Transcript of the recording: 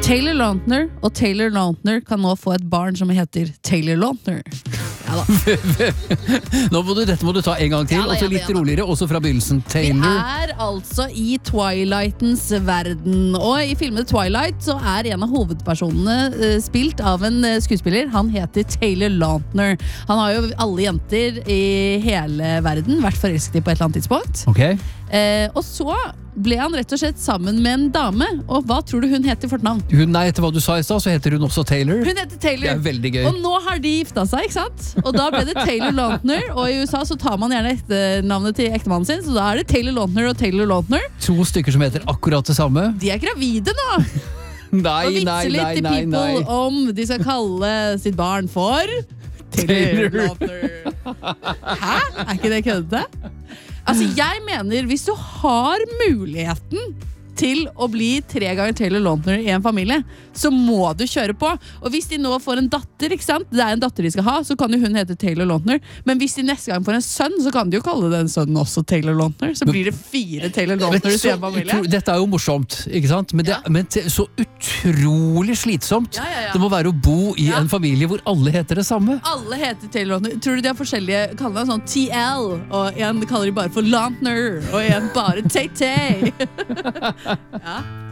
Taylor Lautner og Taylor Lautner kan nå få et barn som heter Taylor Lautner. Ja da. Dette må du ta en gang til, og så litt roligere, også fra begynnelsen. Taylor. Vi altså i Twilightens verden, og i filmen Twilight så en av hovedpersonene spilt av en skuespiller. Han heter Taylor Lautner. Han har jo alle jenter i hele verden vært forelsket i på et eller annet tidspunkt. Ok. Og så ble han rett og slett sammen med en dame. Og hva tror du hun heter i fornavn? Etter hva du sa i sted, så heter hun også Taylor. Hun heter Taylor. Det veldig gøy. Og nå har de gifta seg, ikke sant? Og da ble det Taylor Lautner. Og i USA så tar man gjerne navnet til ektemannen sin, så da det Taylor Lautner og Taylor Lautner. 2 stykker som heter akkurat det samme. De gravide nå. Og vitser litt til people om de skal kalle sitt barn for Taylor Lautner. Hæ? Ikke det køddete? Altså, jeg mener, hvis du har muligheten til å bli 3 ganger Taylor Lautner i en familie, så må du kjøre på. Og hvis de nå får en datter, ikke sant? Det en datter de skal ha, så kan jo hun hete Taylor Lautner. Men hvis de neste gang får en sønn, så kan de jo kalle den sønnen også Taylor Lautner. Så blir det 4 Taylor Lautners i en familie. Dette jo morsomt, ikke sant? Men, men så utrolig slitsomt. Det må være å bo i en familie hvor alle heter det samme. Alle heter Taylor Lautner. Tror du de har forskjellige, kaller de sånn TL, og en kaller de bare for Lautner, og en bare Tay-Tay. Ja.